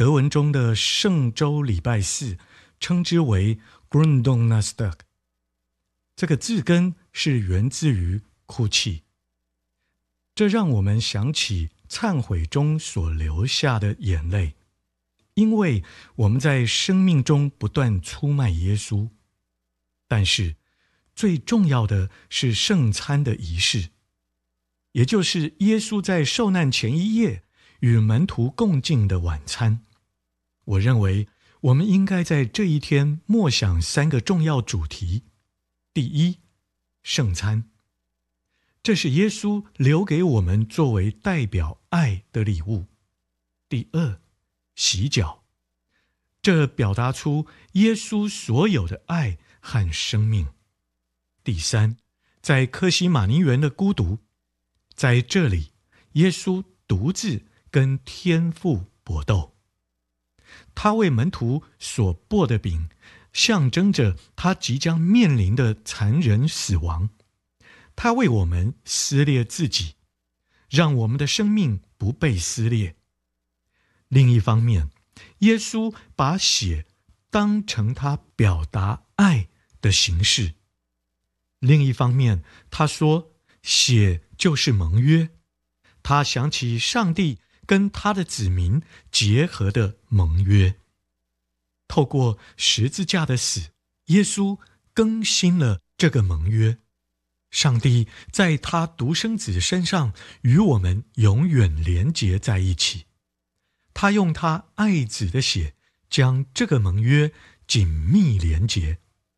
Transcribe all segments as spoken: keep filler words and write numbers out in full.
德文中的圣周礼拜四称之为 Gründonnerstag， 这个字根是源自于哭泣，这让我们想起忏悔中所流下的眼泪，因为我们在生命中不断出卖耶稣。但是最重要的是圣餐的仪式，也就是耶稣在受难前一夜与门徒共进的晚餐。我认为我们应该在这一天默想三个重要主题。第一，圣餐，这是耶稣留给我们作为代表爱的礼物。第二，洗脚，这表达出耶稣所有的爱和生命。第三，在客西马尼园的孤独，在这里耶稣独自跟天父搏斗，他为门徒所擘的饼象征着他即将面临的残忍死亡，他为我们撕裂自己，让我们的生命不被撕裂。另一方面，耶稣把血当成他表达爱的形式。另一方面，他说血就是盟约，他想起上帝跟他的子民结合的盟约。透过十字架的死，耶稣更新了这个盟约。上帝在他独生子身上与我们永远连结在一起，他用他爱子的血将这个盟约紧密连结。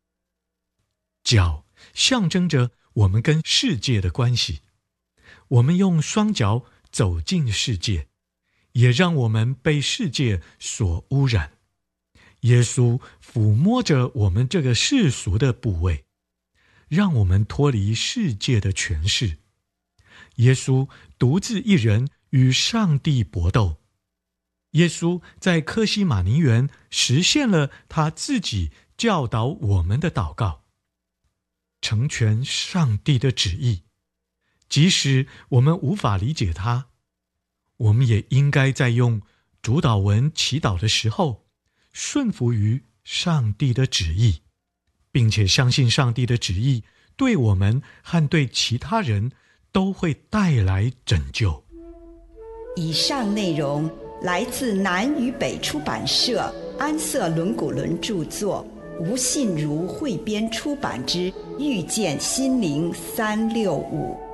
脚象征着我们跟世界的关系，我们用双脚走进世界，也让我们被世界所污染。耶稣抚摸着我们这个世俗的部位，让我们脱离世界的权势。耶稣独自一人与上帝搏斗。耶稣在客西马尼园实现了他自己教导我们的祷告，成全上帝的旨意。即使我们无法理解他，我们也应该在用主祷文祈祷的时候顺服于上帝的旨意，并且相信上帝的旨意对我们和对其他人都会带来拯救。 以上内容来自南与北出版社安瑟伦古伦著作，吴信如汇编出版之《遇见心灵三六五》。